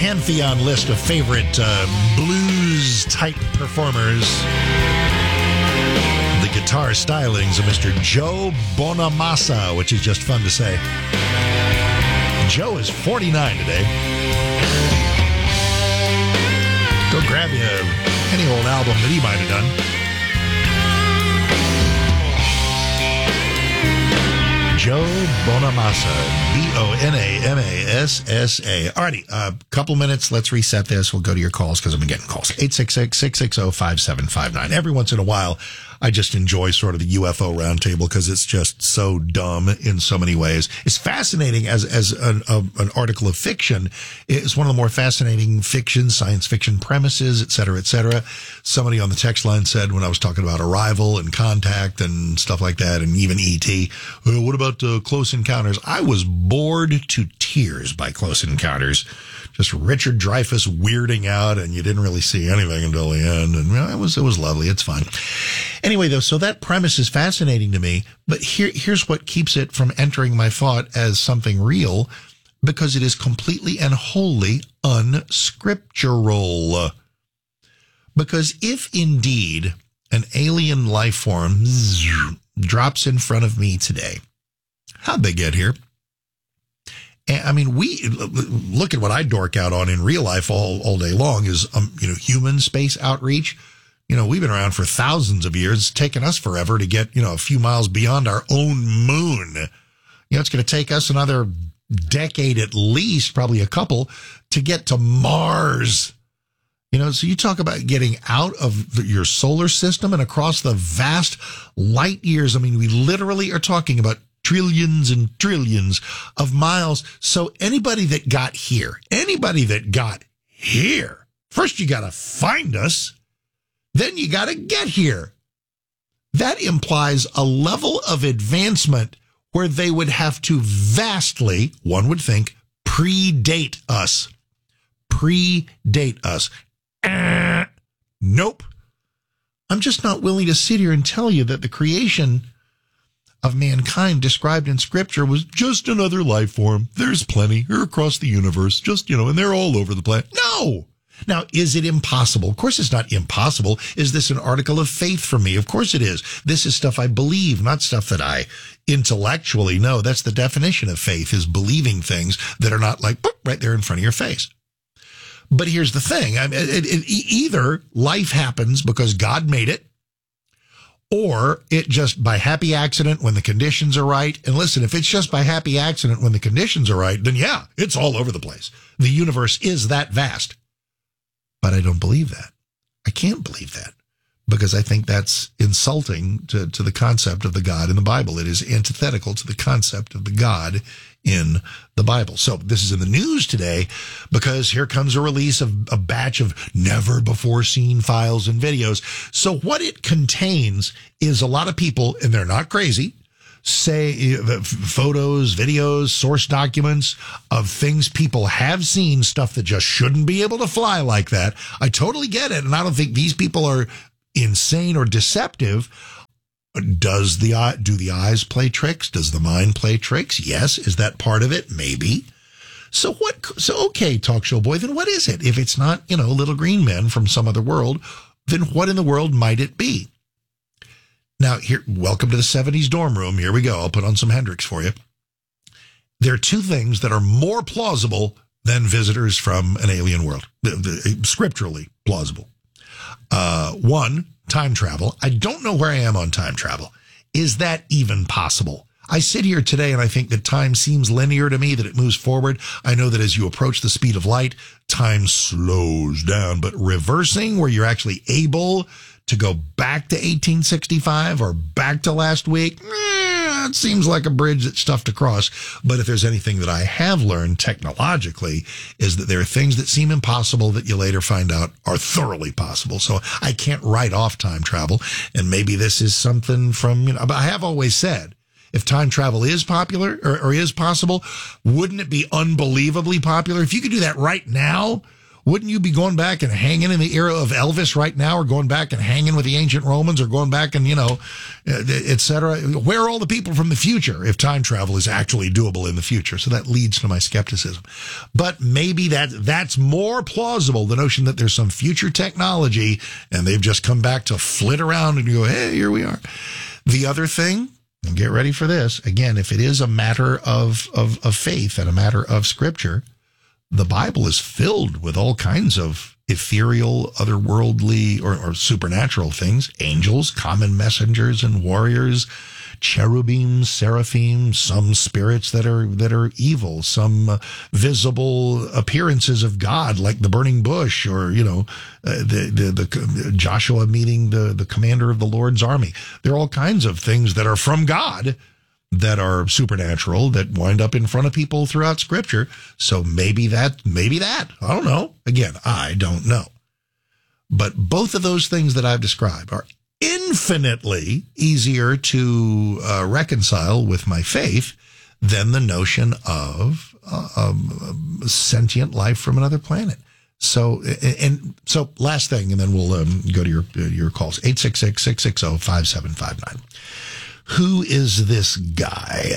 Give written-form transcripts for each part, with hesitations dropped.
pantheon list of favorite blues-type performers. The guitar stylings of Mr. Joe Bonamassa, which is just fun to say. Joe is 49 today. Go grab you any old album that he might have done. Joe Bonamassa, Bonamassa. Alrighty, a couple minutes. Let's reset this. We'll go to your calls because I've been getting calls. 866-660-5759. Every once in a while, I just enjoy sort of the UFO roundtable because it's just so dumb in so many ways. It's fascinating as an article of fiction. It's one of the more fascinating science fiction premises, et cetera, et cetera. Somebody on the text line said when I was talking about Arrival and Contact and stuff like that, and even E.T., what about Close Encounters? I was bored to tears by Close Encounters. Just Richard Dreyfuss weirding out, and you didn't really see anything until the end. And it was lovely. It's fine. Anyway, though, so that premise is fascinating to me. But here's what keeps it from entering my thought as something real, because it is completely and wholly unscriptural. Because if indeed an alien life form drops in front of me today, how'd they get here? I mean, we look at what I dork out on in real life all day long is, human space outreach. We've been around for thousands of years. It's taken us forever to get, a few miles beyond our own moon. It's going to take us another decade at least, probably a couple, to get to Mars. So you talk about getting out of your solar system and across the vast light years. I mean, we literally are talking about trillions and trillions of miles. So anybody that got here, first you got to find us, then you got to get here. That implies a level of advancement where they would have to vastly, one would think, predate us. Nope. I'm just not willing to sit here and tell you that the creation of mankind described in Scripture was just another life form. There's plenty. They're across the universe, and they're all over the planet. No! Now, is it impossible? Of course it's not impossible. Is this an article of faith for me? Of course it is. This is stuff I believe, not stuff that I intellectually know. That's the definition of faith, is believing things that are not like right there in front of your face. But here's the thing. Either life happens because God made it, or it just by happy accident when the conditions are right. And listen, if it's just by happy accident when the conditions are right, then yeah, it's all over the place. The universe is that vast. But I don't believe that. I can't believe that because I think that's insulting to the concept of the God in the Bible. It is antithetical to the concept of the God in the Bible. So this is in the news today because here comes a release of a batch of never before seen files and videos. So what it contains is a lot of people, and they're not crazy, say photos, videos, source documents of things people have seen, stuff that just shouldn't be able to fly like that. I totally get it. And I don't think these people are insane or deceptive. Do the eyes play tricks? Does the mind play tricks? Yes. Is that part of it? Maybe. So okay, talk show boy, then what is it? If it's not, little green men from some other world, then what in the world might it be? Now, here, welcome to the 70s dorm room. Here we go. I'll put on some Hendrix for you. There are two things that are more plausible than visitors from an alien world, scripturally plausible. One, time travel. I don't know where I am on time travel. Is that even possible? I sit here today and I think that time seems linear to me, that it moves forward. I know that as you approach the speed of light, time slows down, but reversing where you're actually able to go back to 1865 or back to last week, it seems like a bridge that's tough to cross. But if there's anything that I have learned technologically is that there are things that seem impossible that you later find out are thoroughly possible. So I can't write off time travel. And maybe this is something from, but I have always said, if time travel is popular or is possible, wouldn't it be unbelievably popular? If you could do that right now, Wouldn't you be going back and hanging in the era of Elvis right now, or going back and hanging with the ancient Romans, or going back and, et cetera? Where are all the people from the future if time travel is actually doable in the future? So that leads to my skepticism. But maybe that's more plausible, the notion that there's some future technology and they've just come back to flit around and you go, hey, here we are. The other thing, and get ready for this, again, if it is a matter of faith and a matter of scripture, the Bible is filled with all kinds of ethereal, otherworldly, or supernatural things. Angels, common messengers and warriors, cherubim, seraphim, some spirits that are evil, some visible appearances of God, like the burning bush, or the Joshua meeting the commander of the Lord's army. There are all kinds of things that are from God, that are supernatural, that wind up in front of people throughout Scripture. So maybe that. I don't know. Again, I don't know. But both of those things that I've described are infinitely easier to reconcile with my faith than the notion of sentient life from another planet. So last thing, and then we'll go to your calls. 866-660-5759. Who is this guy?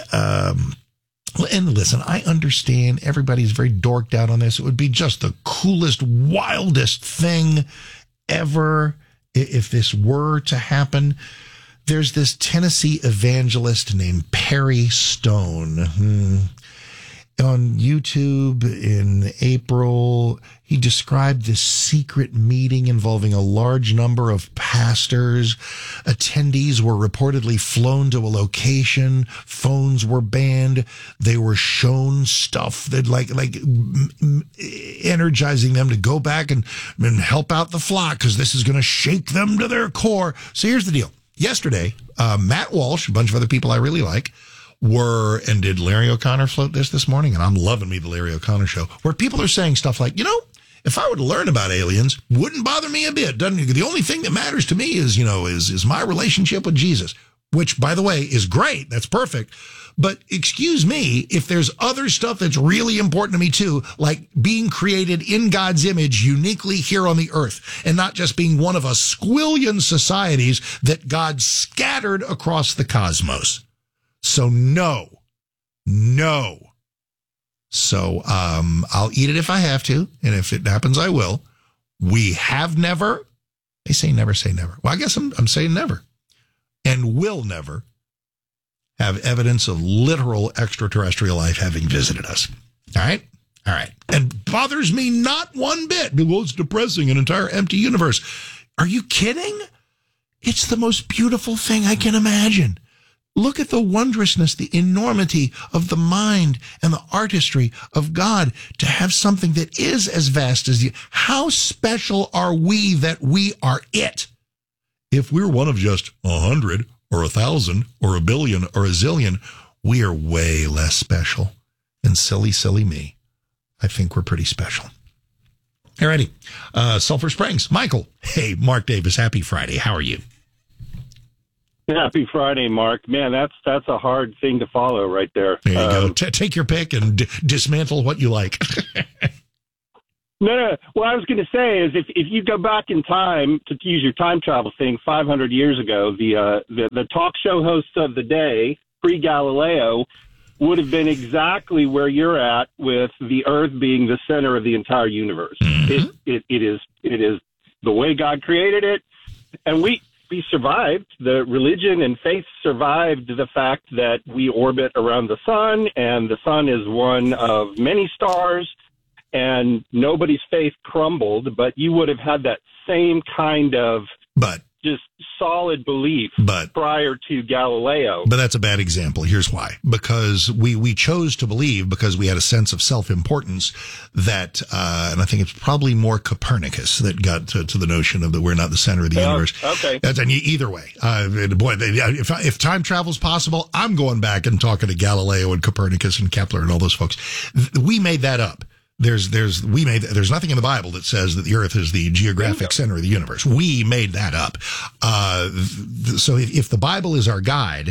And listen, I understand everybody's very dorked out on this. It would be just the coolest, wildest thing ever if this were to happen. There's this Tennessee evangelist named Perry Stone. On YouTube in April, he described this secret meeting involving a large number of pastors. Attendees were reportedly flown to a location. Phones were banned. They were shown stuff that like energizing them to go back and help out the flock, because this is going to shake them to their core. So here's the deal. Yesterday, Matt Walsh, a bunch of other people I really like, and did Larry O'Connor float this morning? And I'm loving me the Larry O'Connor show, where people are saying stuff like, if I were to learn about aliens, wouldn't bother me a bit. The only thing that matters to me is my relationship with Jesus, which, by the way, is great. That's perfect. But excuse me, if there's other stuff that's really important to me too, like being created in God's image uniquely here on the earth, and not just being one of a squillion societies that God scattered across the cosmos. So no. So I'll eat it if I have to, and if it happens, I will. We have never. They say never say never. Well, I guess I'm saying never, and will never have evidence of literal extraterrestrial life having visited us. All right. And bothers me not one bit. Well, it's depressing, an entire empty universe. Are you kidding? It's the most beautiful thing I can imagine. Look at the wondrousness, the enormity of the mind and the artistry of God to have something that is as vast as you. How special are we that we are it? If we're one of just 100 or 1,000 or a billion or a zillion, we are way less special. And silly me, I think we're pretty special. Alrighty. Sulphur Springs. Michael. Hey, Mark Davis. Happy Friday. How are you? Happy Friday, Mark. Man, that's a hard thing to follow right there. There you go. Take your pick and dismantle what you like. No. What I was going to say is if you go back in time, to use your time travel thing, 500 years ago, the talk show hosts of the day, pre-Galileo, would have been exactly where you're at, with the Earth being the center of the entire universe. Mm-hmm. It is the way God created it, and we survived. The religion and faith survived the fact that we orbit around the sun, and the sun is one of many stars, and nobody's faith crumbled, but you would have had that same kind of just solid belief prior to Galileo. But that's a bad example. Here's why. Because we chose to believe, because we had a sense of self-importance that, and I think it's probably more Copernicus that got to the notion of that we're not the center of the universe. Okay. And either way, if time travel is possible, I'm going back and talking to Galileo and Copernicus and Kepler and all those folks. We made that up. There's nothing in the Bible that says that the earth is the geographic center of the universe. We made that up. So if the Bible is our guide,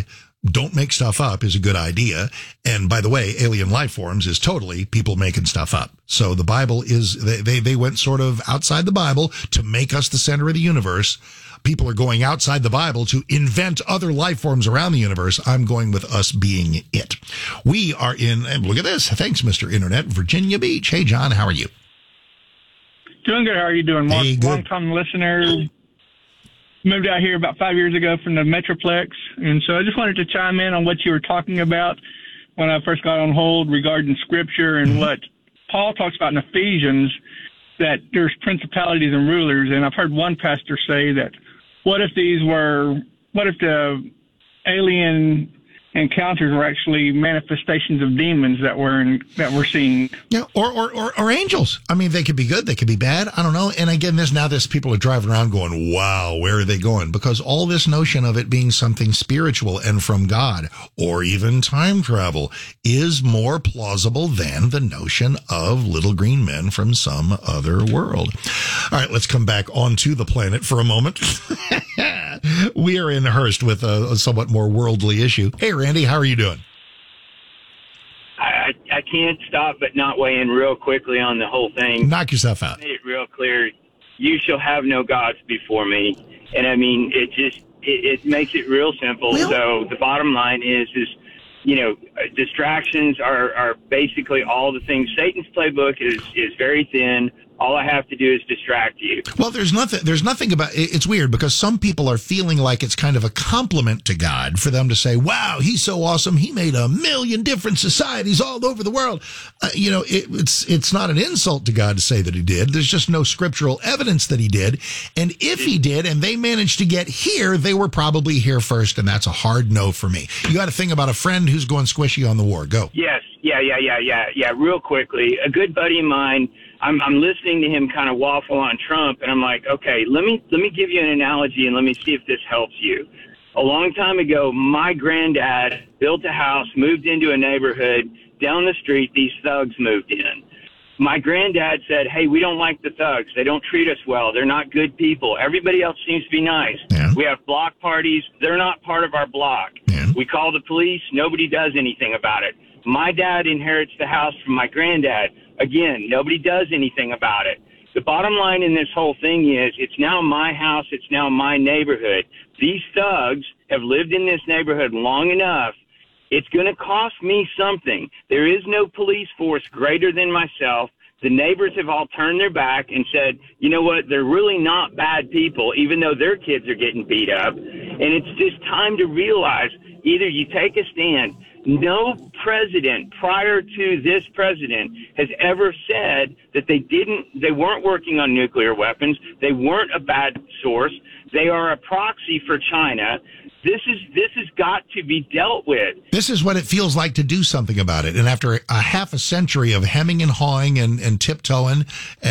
don't make stuff up is a good idea. And by the way, alien life forms is totally people making stuff up. So the Bible is, they went sort of outside the Bible to make us the center of the universe. People are going outside the Bible to invent other life forms around the universe. I'm going with us being it. We are in, and look at this. Thanks, Mr. Internet, Virginia Beach. Hey, John, how are you? Doing good. How are you doing, Mark? Hey, good. Long-time listener. Moved out here about 5 years ago from the Metroplex. And so I just wanted to chime in on what you were talking about when I first got on hold regarding Scripture and what Paul talks about in Ephesians, that there's principalities and rulers. And I've heard one pastor say that what if the alien encounters were actually manifestations of demons that we're seeing. Yeah, or angels. I mean, they could be good, they could be bad. I don't know. And again, there's people are driving around going, wow, where are they going? Because all this notion of it being something spiritual and from God, or even time travel, is more plausible than the notion of little green men from some other world. All right, let's come back onto the planet for a moment. We are in Hearst with a somewhat more worldly issue. Hey, Randy, how are you doing? I can't stop but not weigh in real quickly on the whole thing. Knock yourself out. Made it real clear. You shall have no gods before me. And I mean, it makes it real simple. Well, so the bottom line is, distractions are basically all the things. Satan's playbook is very thin. All I have to do is distract you. Well, there's nothing about it's weird because some people are feeling like it's kind of a compliment to God for them to say, wow, he's so awesome. He made 1 million different societies all over the world. It's not an insult to God to say that he did. There's just no scriptural evidence that he did. And if he did and they managed to get here, they were probably here first. And that's a hard no for me. You got to think about a friend who's going squishy on the war. Go. Yes. Yeah. Real quickly, a good buddy of mine, I'm listening to him kind of waffle on Trump, and I'm like, okay, let me give you an analogy, and let me see if this helps you. A long time ago, my granddad built a house, moved into a neighborhood. Down the street, these thugs moved in. My granddad said, hey, we don't like the thugs. They don't treat us well. They're not good people. Everybody else seems to be nice. Yeah. We have block parties. They're not part of our block. Yeah. We call the police. Nobody does anything about it. My dad inherits the house from my granddad. Again, nobody does anything about it. The bottom line in this whole thing is it's now my house. It's now my neighborhood. These thugs have lived in this neighborhood long enough. It's going to cost me something. There is no police force greater than myself. The neighbors have all turned their back and said, you know what, they're really not bad people, even though their kids are getting beat up. And it's just time to realize either you take a stand. No president prior to this president has ever said that they weren't working on nuclear weapons. They weren't a bad source. They are a proxy for China. This has got to be dealt with. This is what it feels like to do something about it. And after a half a century of hemming and hawing and tiptoeing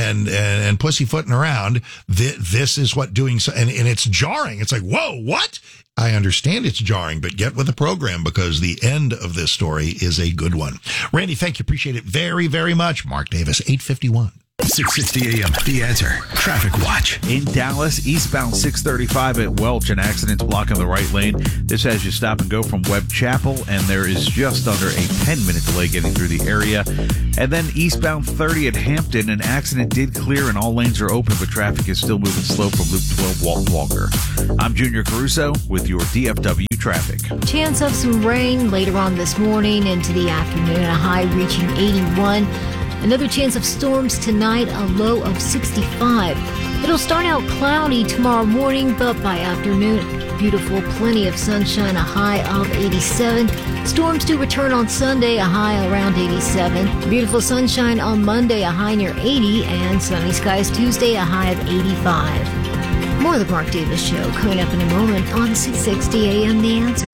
and pussyfooting around, this is what doing so. And it's jarring. It's like, whoa, what? I understand it's jarring, but get with the program because the end of this story is a good one. Randy, thank you. Appreciate it very, very much. Mark Davis, 851. 660 AM, The Answer. Traffic Watch. In Dallas, eastbound 635 at Welch, an accident's blocking the right lane. This has you stop and go from Webb Chapel, and there is just under a 10-minute delay getting through the area. And then eastbound 30 at Hampton, an accident did clear and all lanes are open, but traffic is still moving slow from Loop 12 Walton Walker. I'm Junior Caruso with your DFW traffic. Chance of some rain later on this morning into the afternoon, a high reaching 81. Another chance of storms tonight, a low of 65. It'll start out cloudy tomorrow morning, but by afternoon, beautiful, plenty of sunshine, a high of 87. Storms do return on Sunday, a high around 87. Beautiful sunshine on Monday, a high near 80. And sunny skies Tuesday, a high of 85. More of the Mark Davis Show coming up in a moment on 660 AM The Answer.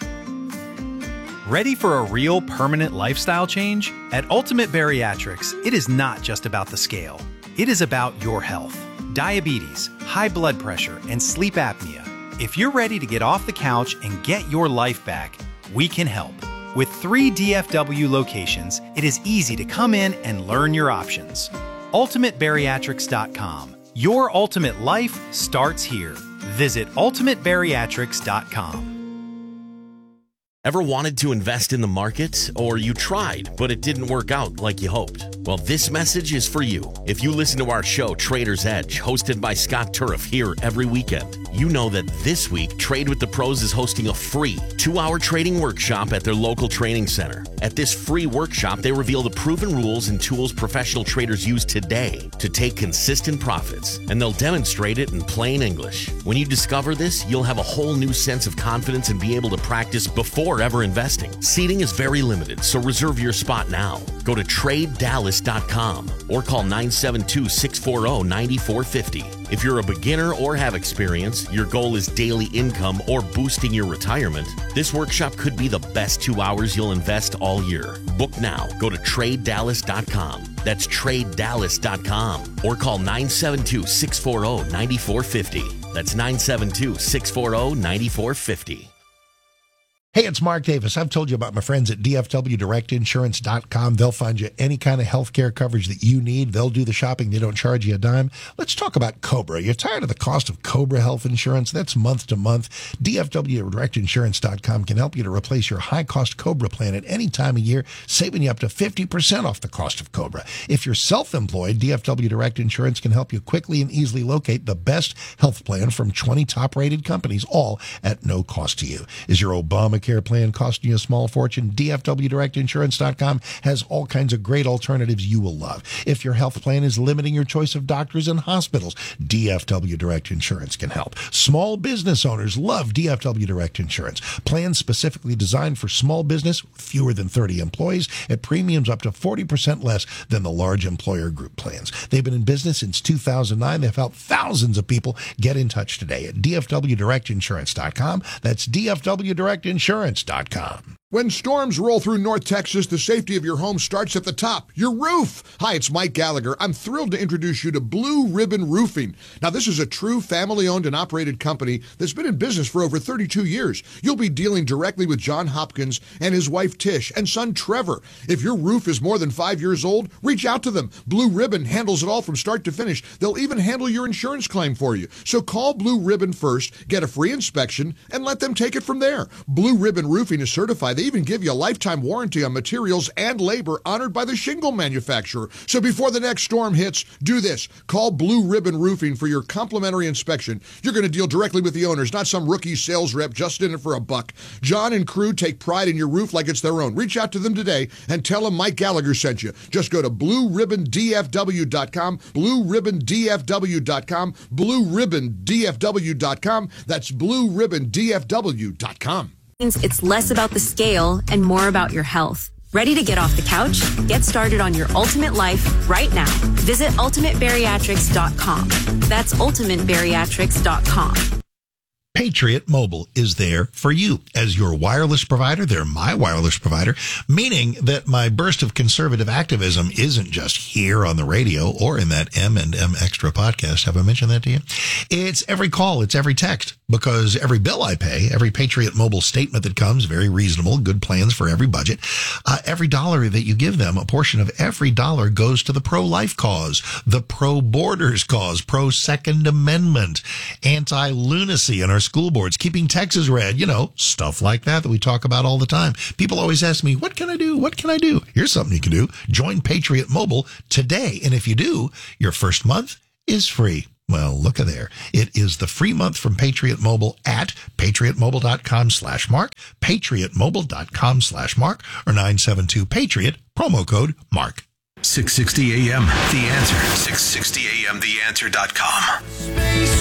Ready for a real permanent lifestyle change? At Ultimate Bariatrics, it is not just about the scale. It is about your health. Diabetes, high blood pressure, and sleep apnea. If you're ready to get off the couch and get your life back, we can help. With 3 DFW locations, it is easy to come in and learn your options. UltimateBariatrics.com. Your ultimate life starts here. Visit UltimateBariatrics.com. Ever wanted to invest in the market, or you tried, but it didn't work out like you hoped? Well, this message is for you. If you listen to our show, Trader's Edge, hosted by Scott Turf here every weekend, you know that this week, Trade with the Pros is hosting a free 2-hour trading workshop at their local training center. At this free workshop, they reveal the proven rules and tools professional traders use today to take consistent profits, and they'll demonstrate it in plain English. When you discover this, you'll have a whole new sense of confidence and be able to practice before ever investing. Seating is very limited, so reserve your spot now. Go to TradeDallas.com or call 972-640-9450. If you're a beginner or have experience, your goal is daily income or boosting your retirement, this workshop could be the best 2 hours you'll invest all year. Book now. Go to TradeDallas.com. That's TradeDallas.com or call 972-640-9450. That's 972-640-9450. Hey, it's Mark Davis. I've told you about my friends at DFWDirectInsurance.com. They'll find you any kind of health care coverage that you need. They'll do the shopping. They don't charge you a dime. Let's talk about Cobra. You're tired of the cost of Cobra health insurance? That's month to month. DFWDirectInsurance.com can help you to replace your high-cost Cobra plan at any time of year, saving you up to 50% off the cost of Cobra. If you're self-employed, DFW Direct Insurance can help you quickly and easily locate the best health plan from 20 top-rated companies, all at no cost to you. Is your Obamacare plan costing you a small fortune? DFWDirectInsurance.com has all kinds of great alternatives you will love. If your health plan is limiting your choice of doctors and hospitals, DFW Direct Insurance can help. Small business owners love DFW Direct Insurance. Plans specifically designed for small business with fewer than 30 employees at premiums up to 40% less than the large employer group plans. They've been in business since 2009. They've helped thousands of people. Get in touch today at DFWDirectInsurance.com. That's DFWDirectInsurance.com. When storms roll through North Texas, the safety of your home starts at the top, your roof. Hi, it's Mike Gallagher. I'm thrilled to introduce you to Blue Ribbon Roofing. Now, this is a true family-owned and operated company that's been in business for over 32 years. You'll be dealing directly with John Hopkins and his wife Tish and son Trevor. If your roof is more than 5 years old, reach out to them. Blue Ribbon handles it all from start to finish. They'll even handle your insurance claim for you. So call Blue Ribbon first, get a free inspection, and let them take it from there. Blue Ribbon Roofing is certified. They even give you a lifetime warranty on materials and labor honored by the shingle manufacturer. So before the next storm hits, do this. Call Blue Ribbon Roofing for your complimentary inspection. You're going to deal directly with the owners, not some rookie sales rep just in it for a buck. John and crew take pride in your roof like it's their own. Reach out to them today and tell them Mike Gallagher sent you. Just go to BlueRibbonDFW.com, BlueRibbonDFW.com, BlueRibbonDFW.com. That's BlueRibbonDFW.com. It's less about the scale and more about your health. Ready to get off the couch? Get started on your ultimate life right now. Visit UltimateBariatrics.com. That's UltimateBariatrics.com. Patriot Mobile is there for you. As your wireless provider, they're my wireless provider, meaning that my burst of conservative activism isn't just here on the radio or in that M&M Extra podcast. Have I mentioned that to you? It's every call, it's every text, because every bill I pay, every Patriot Mobile statement that comes, very reasonable, good plans for every budget. Every dollar that you give them, a portion of every dollar goes to the pro-life cause, the pro-borders cause, pro-Second Amendment, anti-lunacy in our school boards, keeping Texas red, stuff like that we talk about all the time. People always ask me, what can I do? What can I do? Here's something you can do. Join Patriot Mobile today. And if you do, your first month is free. Well, look at there. It is the free month from Patriot Mobile at patriotmobile.com/Mark, patriotmobile.com/Mark, or 972-PATRIOT, promo code MARK. 660 AM, The Answer. 660 AM, TheAnswer.com.